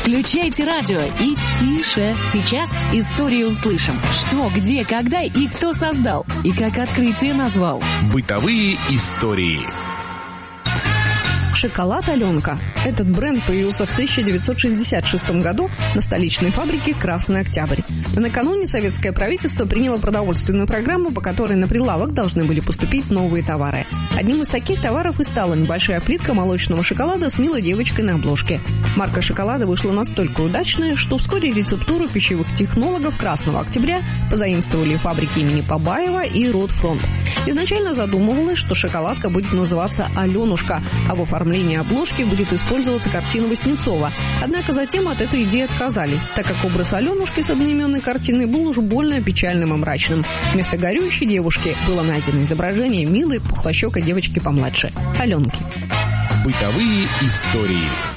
Включайте радио и тише. Сейчас историю услышим. Что, где, когда и кто создал. И как открытие назвал. Бытовые истории. Шоколад «Аленка». Этот бренд появился в 1966 году на столичной фабрике «Красный Октябрь». Накануне советское правительство приняло продовольственную программу, по которой на прилавок должны были поступить новые товары. Одним из таких товаров и стала небольшая плитка молочного шоколада с милой девочкой на обложке. Марка шоколада вышла настолько удачная, что вскоре рецептуру пищевых технологов «Красного Октября» позаимствовали фабрики имени Побаева и Ротфронт. Изначально задумывалось, что шоколадка будет называться «Аленушка», а в оформлении обложки будет использоваться картина Васнецова. Однако затем от этой идеи отказались, так как образ Аленушки с одноименной картиной был уж больно печальным и мрачным. Вместо горюющей девушки было найдено изображение милой пухлощекой девочки помладше – Аленки. Бытовые истории.